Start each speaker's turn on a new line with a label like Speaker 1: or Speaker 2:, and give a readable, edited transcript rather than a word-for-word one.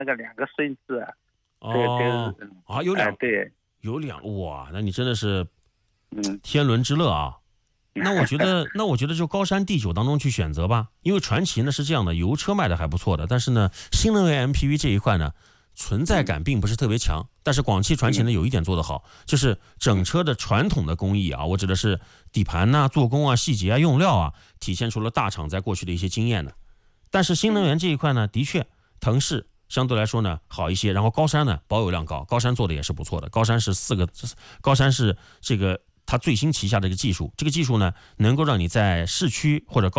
Speaker 1: 那个2个顺治啊，
Speaker 2: 哦，啊，
Speaker 1: 对，
Speaker 2: 有哇，那你真的是
Speaker 1: 嗯，
Speaker 2: 天伦之乐啊。那我觉得就高山D9当中去选择吧，因为传祺呢是这样的，油车卖的还不错的，但是呢，新能源 MPV 这一块呢，存在感并不是特别强。但是广汽传祺呢有一点做得好，就是整车的传统的工艺啊，我指的是底盘呐、做工啊、细节啊、用料啊，体现出了大厂在过去的一些经验的。但是新能源这一块呢，的确腾势相对来说呢好一些，然后高山呢保有量高，高山做的也是不错的，高山是这个它最新旗下的一个技术，这个技术呢能够让你在市区或者